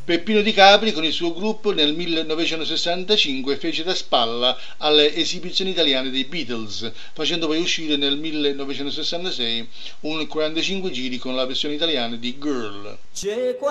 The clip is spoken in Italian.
Peppino Di Capri con il suo gruppo nel 1965 fece da spalla alle esibizioni italiane dei Beatles, facendo poi uscire nel 1966 un 45 giri con la versione italiana di Girl.